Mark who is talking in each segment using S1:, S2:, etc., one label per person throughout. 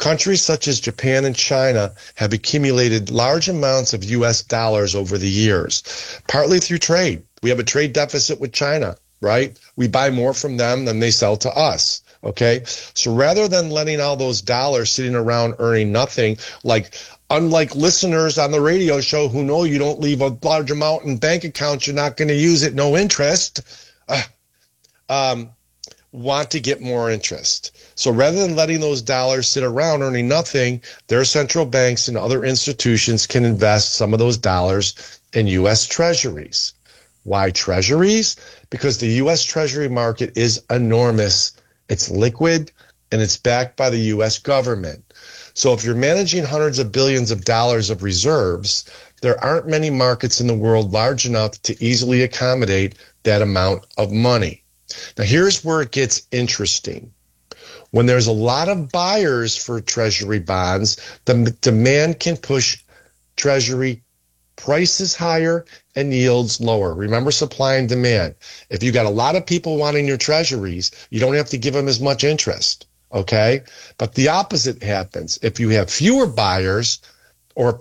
S1: Countries such as Japan and China have accumulated large amounts of U.S. dollars over the years, partly through trade. We have a trade deficit with China, right? We buy more from them than they sell to us. Okay. So rather than letting all those dollars sitting around earning nothing, unlike listeners on the radio show who know you don't leave a large amount in bank accounts, you're not going to use it, no interest, want to get more interest. So rather than letting those dollars sit around earning nothing, their central banks and other institutions can invest some of those dollars in U.S. treasuries. Why treasuries? Because the U.S. Treasury market is enormous. It's liquid, and it's backed by the U.S. government. So if you're managing hundreds of billions of dollars of reserves, there aren't many markets in the world large enough to easily accommodate that amount of money. Now, here's where it gets interesting. When there's a lot of buyers for Treasury bonds, the demand can push Treasury prices higher and yields lower. Remember supply and demand. If you got a lot of people wanting your treasuries, you don't have to give them as much interest, okay? But the opposite happens. If you have fewer buyers or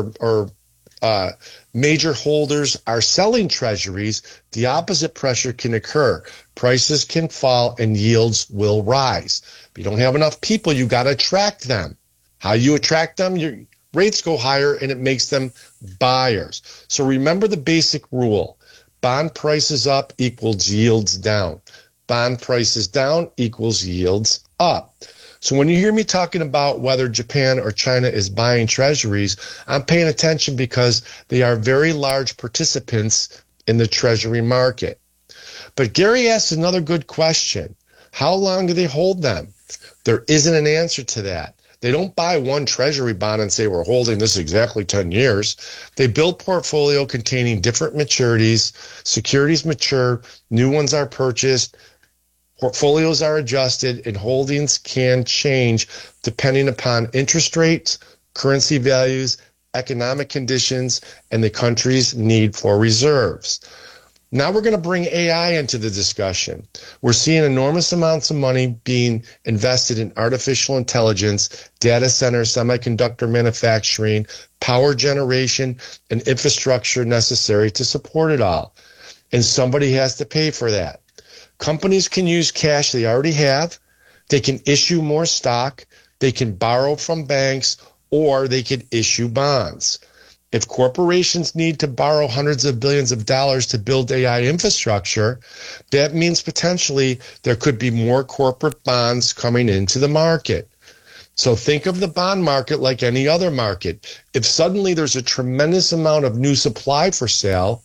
S1: major holders are selling treasuries, the opposite pressure can occur. Prices can fall and yields will rise. If you don't have enough people, you got to attract them. How you attract them? Your rates go higher and it makes them buyers. So remember the basic rule. Bond prices up equals yields down. Bond prices down equals yields up. So when you hear me talking about whether Japan or China is buying treasuries, I'm paying attention because they are very large participants in the treasury market. But Gary asked another good question. How long do they hold them? There isn't an answer to that. They don't buy one treasury bond and say we're holding this exactly 10 years. They build portfolio containing different maturities. Securities mature, new ones are purchased, portfolios are adjusted, and holdings can change depending upon interest rates, currency values, economic conditions, and the country's need for reserves. Now we're going to bring AI into the discussion. We're seeing enormous amounts of money being invested in artificial intelligence, data centers, semiconductor manufacturing, power generation, and infrastructure necessary to support it all. And somebody has to pay for that. Companies can use cash they already have. They can issue more stock. They can borrow from banks, or they can issue bonds. If corporations need to borrow hundreds of billions of dollars to build AI infrastructure, that means potentially there could be more corporate bonds coming into the market. So think of the bond market like any other market. If suddenly there's a tremendous amount of new supply for sale,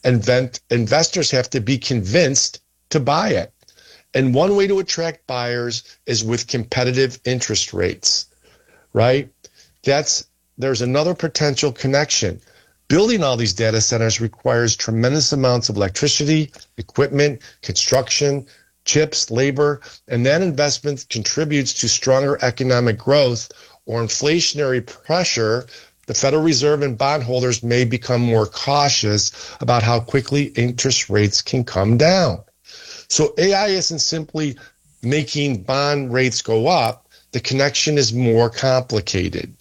S1: investors have to be convinced to buy it. And one way to attract buyers is with competitive interest rates, right? There's another potential connection. Building all these data centers requires tremendous amounts of electricity, equipment, construction, chips, labor, and that investment contributes to stronger economic growth or inflationary pressure. The Federal Reserve and bondholders may become more cautious about how quickly interest rates can come down. So AI isn't simply making bond rates go up. The connection is more complicated.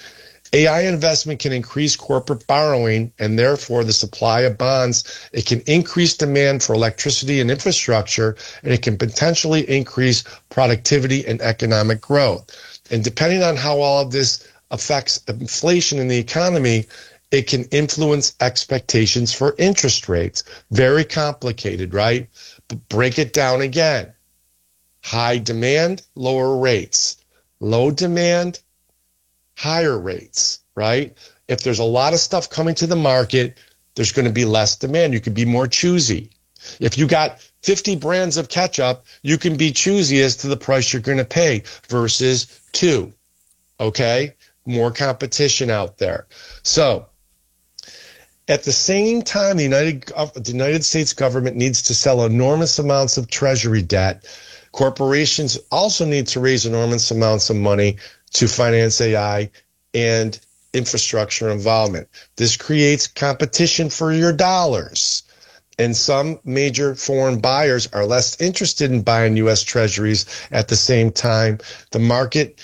S1: AI investment can increase corporate borrowing and therefore the supply of bonds. It can increase demand for electricity and infrastructure, and it can potentially increase productivity and economic growth. And depending on how all of this affects inflation in the economy, it can influence expectations for interest rates. Very complicated, right? But break it down again. High demand, lower rates. Low demand, higher rates, right? If there's a lot of stuff coming to the market, there's going to be less demand. You can be more choosy. If you got 50 brands of ketchup, you can be choosy as to the price you're going to pay versus 2, okay? More competition out there. So at the same time, the United States government needs to sell enormous amounts of treasury debt. Corporations also need to raise enormous amounts of money to finance AI and infrastructure involvement. This creates competition for your dollars. And some major foreign buyers are less interested in buying U.S. treasuries. At the same time, the market